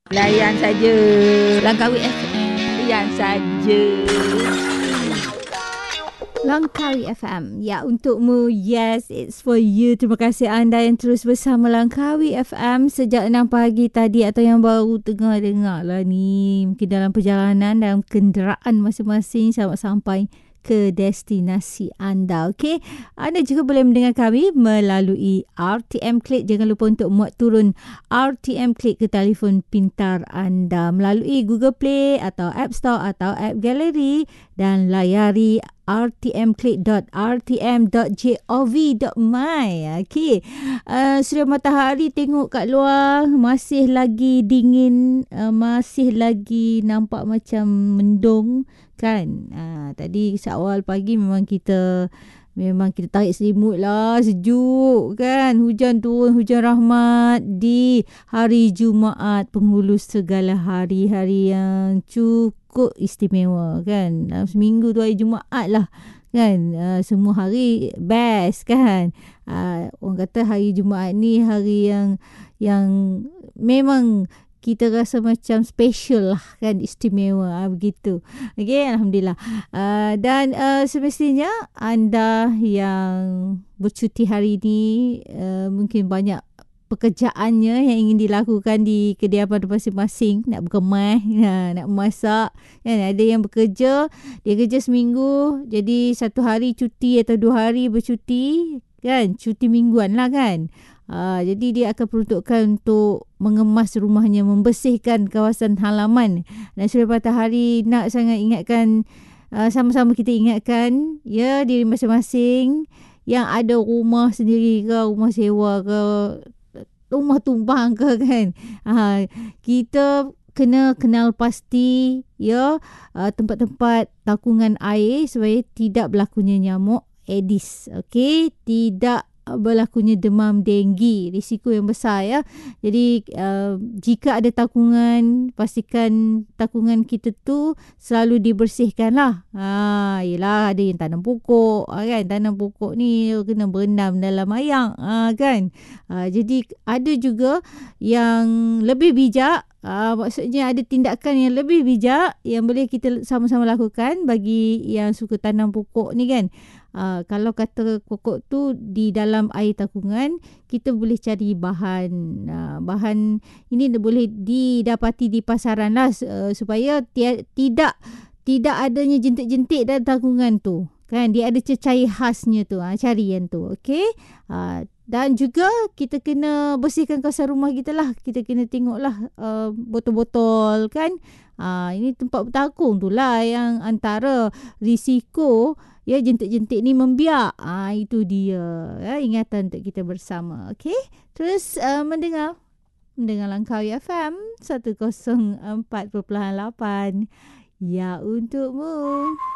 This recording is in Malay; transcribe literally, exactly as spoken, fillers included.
Layan saja. Langkawi F M. Layan saja. Langkawi F M. Ya, untukmu. Yes, it's for you. Terima kasih anda yang terus bersama Langkawi F M sejak enam pagi tadi, atau yang baru tengah dengar lah ni. Mungkin dalam perjalanan, dalam kenderaan masing-masing selamat sampai ke destinasi anda. Okey, anda juga boleh mendengar kami melalui R T M Click. Jangan lupa untuk muat turun R T M Click ke telefon pintar anda melalui Google Play atau App Store atau App Gallery, dan layari r t m click dot r t m dot gov dot my. Okey, uh, suria matahari tengok kat luar masih lagi dingin, uh, masih lagi nampak macam mendung kan. Uh, tadi seawal pagi memang kita Memang kita tarik selimut lah, sejuk kan. Hujan turun, hujan rahmat di hari Jumaat, penghulu segala hari. Hari yang cukup istimewa kan. Dalam seminggu tu hari Jumaat lah kan. Uh, semua hari best kan. Uh, orang kata hari Jumaat ni hari yang yang memang kita rasa macam special lah kan, istimewa uh, begitu. Okey, Alhamdulillah. Uh, dan uh, semestinya anda yang bercuti hari ini, uh, mungkin banyak pekerjaannya yang ingin dilakukan di kediaman masing-masing. Nak berkemas, uh, nak memasak kan. Ada yang bekerja, dia kerja seminggu, jadi satu hari cuti atau dua hari bercuti kan, cuti mingguan lah kan. Uh, jadi dia akan peruntukkan untuk mengemas rumahnya, membersihkan kawasan halaman. Dan Suria Matahari nak sangat ingatkan, uh, sama-sama kita ingatkan ya, diri masing-masing yang ada rumah sendiri ke, rumah sewa ke, rumah tumpang ke kan. Uh, kita kena kenal pasti ya, uh, tempat-tempat takungan air supaya tidak berlakunya nyamuk Aedes. Okey, tidak berlakunya demam denggi, risiko yang besar ya. Jadi uh, jika ada takungan, pastikan takungan kita tu selalu dibersihkan lah. Ha, yelah, ada yang tanam pokok kan, tanam pokok ni kena berendam dalam air ha, kan. Ha, jadi ada juga yang lebih bijak. Uh, maksudnya ada tindakan yang lebih bijak yang boleh kita sama-sama lakukan bagi yang suka tanam pokok ni kan. Uh, kalau kata pokok tu di dalam air takungan, kita boleh cari bahan. Uh, bahan ini boleh didapati di pasaran lah, uh, supaya tia, tidak tidak adanya jentik-jentik dalam takungan tu kan. Dia ada cecair khasnya tu. Uh, cari yang tu. Okey. Uh, Dan juga kita kena bersihkan kawasan rumah kita lah. Kita kena tengoklah uh, botol-botol kan. Uh, ini tempat bertakung tu lah yang antara risiko ya, jentik-jentik ni membiak. Ah, itu dia ya, ingatan untuk kita bersama. Okey, terus uh, mendengar mendengar Langkawi F M seratus empat perpuluhan lapan. Ya, untukmu.